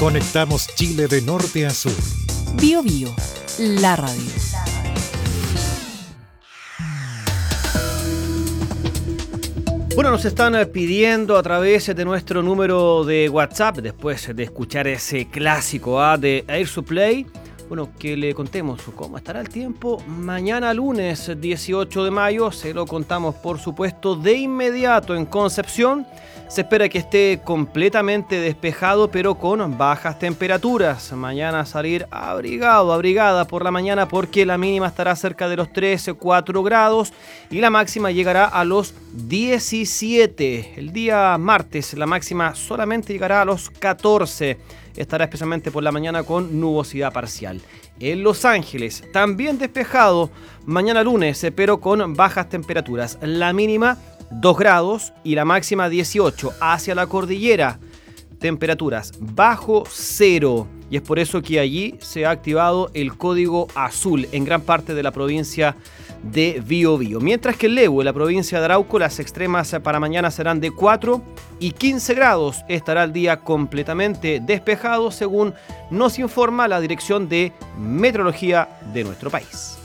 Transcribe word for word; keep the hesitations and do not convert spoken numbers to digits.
Conectamos Chile de norte a sur. Bio Bio, la radio. Bueno, nos están pidiendo a través de nuestro número de WhatsApp, después de escuchar ese clásico ¿ah? de Air Supply, bueno, que le contemos cómo estará el tiempo mañana lunes dieciocho de mayo. Se lo contamos, por supuesto, de inmediato. En Concepción se espera que esté completamente despejado, pero con bajas temperaturas. Mañana salir abrigado, abrigada por la mañana, porque la mínima estará cerca de los trece, cuatro grados y la máxima llegará a los diecisiete. El día martes la máxima solamente llegará a los catorce. Estará especialmente por la mañana con nubosidad parcial. En Los Ángeles, también despejado mañana lunes, pero con bajas temperaturas. La mínima dos grados y la máxima dieciocho. Hacia la cordillera, temperaturas bajo cero. Y es por eso que allí se ha activado el código azul en gran parte de la provincia de Biobío. Mientras que en Lebu, en la provincia de Arauco, las extremas para mañana serán de cuatro y quince grados. Estará el día completamente despejado, según nos informa la Dirección de Meteorología de nuestro país.